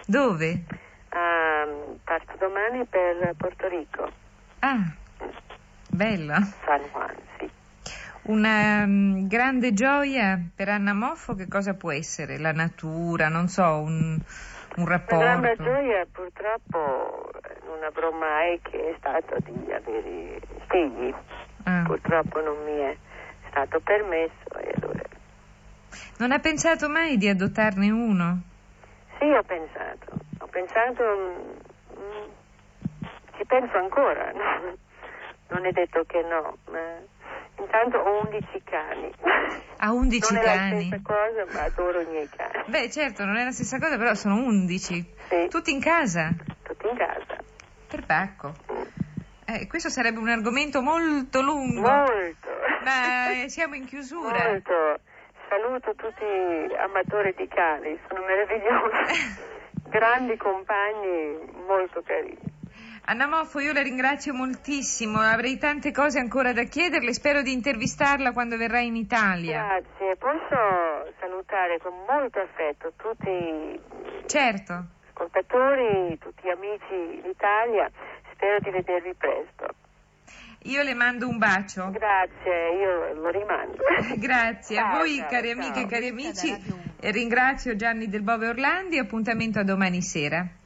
Dove? Parto domani per Porto Rico. Ah, bello. San Juan, sì. Una grande gioia per Anna Moffo che cosa può essere? La natura, non so, un rapporto? La grande gioia purtroppo non avrò mai che è stato di avere figli. Purtroppo non mi è stato permesso e allora... Non ha pensato mai di adottarne uno? Sì, ho pensato, ci penso ancora, no? Non è detto che no, ma intanto ho 11 cani. Ha 11 non cani? Non è la stessa cosa, ma adoro i miei cani. Beh, certo, non è la stessa cosa, però sono 11. Sì. Tutti in casa? Tutti in casa. Perbacco. Questo sarebbe un argomento molto lungo. Molto. Ma siamo in chiusura. Molto. Saluto tutti gli amatori di cani, sono meravigliosi. Grandi compagni, molto carini. Anna Moffo, io la ringrazio moltissimo, avrei tante cose ancora da chiederle, spero di intervistarla quando verrà in Italia. Grazie, posso salutare con molto affetto tutti i ascoltatori, tutti gli amici d'Italia, spero di vedervi presto. Io le mando un bacio. Grazie, io lo rimando. Grazie, ciao, a voi ciao, cari ciao. amiche e cari amici, ringrazio Gianni Del Bove Orlandi, appuntamento a domani sera.